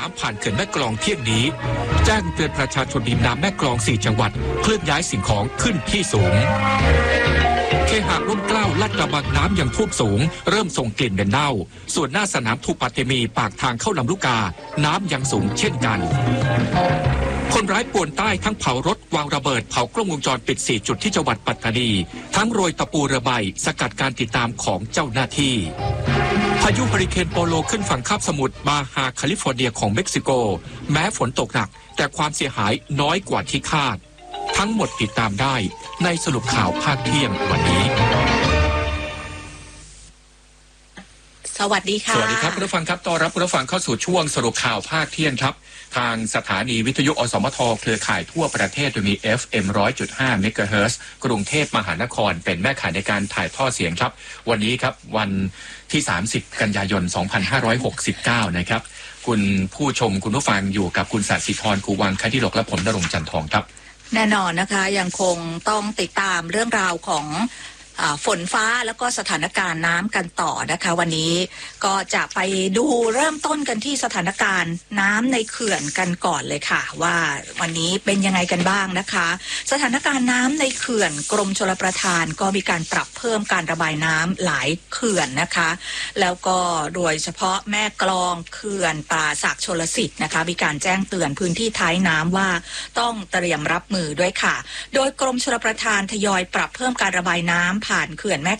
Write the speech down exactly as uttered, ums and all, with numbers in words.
น้ำผ่านเขื่อนแม่กลองเที่ยงนี้แจ้งเตือนประชาชนริมน้ำแม่กลองสี่จังหวัดเคลื่อนย้ายสิ่งของขึ้นที่สูงเคหะร่มเกล้าลาดกระบังน้ำยังท่วมสูงเริ่มส่งกลิ่นเหม็นเน่าส่วนหน้าสนามทูปาเตมีปากทางเข้าลำลูกกาน้ำยังสูงเช่นกันคนร้ายป่วนใต้ทั้งเผารถวางระเบิดเผากล้องวงจรปิดสี่จุดที่จังหวัดปัตตานีทั้งโรยตะปูระบายสกัดการติดตามของเจ้าหน้าที่พายุเฮอริเคนโปโลขึ้นฝั่งคาบสมุทรบาฮาแคลิฟอร์เนียของเม็กซิโกแม้ฝนตกหนักแต่ความเสียหายน้อยกว่าที่คาดทั้งหมดติดตามได้ในสรุปข่าวภาคเที่ยงวันนี้สวัสดีค่ะสวัสดีครับคุณผู้ฟังครับต้อนรับคุณผู้ฟังเข้าสู่ช่วงสรุปข่าวภาคเที่ยงครับทางสถานีวิทยุอสมทเครือข่ายทั่วประเทศโดยมี เอฟ เอ็ม หนึ่งร้อยจุดห้า เมกะเฮิรตซ์กรุงเทพมหานครเป็นแม่ข่ายในการถ่ายทอดเสียงครับวันนี้ครับวันที่สามสิบกันยายนสองพันห้าร้อยหกสิบเก้านะครับคุณผู้ชมคุณผู้ฟังอยู่กับคุณศศิธรครูวังคดิลกและผมณรงค์จันทองครับแน่นอนนะคะยังคงต้องติดตามเรื่องราวของฝนฟ้าแล้วก็สถานการณ์น้ำกันต่อนะคะวันนี้ก็จะไปดูเริ่มต้นกันที่สถานการณ์น้ำในเขื่อนกันก่อนเลยค่ะว่าวันนี้เป็นยังไงกันบ้างนะคะสถานการณ์น้ำในเขื่อนกรมชลประทานก็มีการปรับเพิ่มการระบายน้ำหลายเขื่อนนะคะแล้วก็โดยเฉพาะแม่กลองเขื่อนป่าสักชลสิทธิ์นะคะมีการแจ้งเตือนพื้นที่ท้ายน้ำว่าต้องเตรียมรับมือด้วยค่ะโดยกรมชลประทานทยอยปรับเพิ่มการระบายน้ำผ่านเขื่อนแม่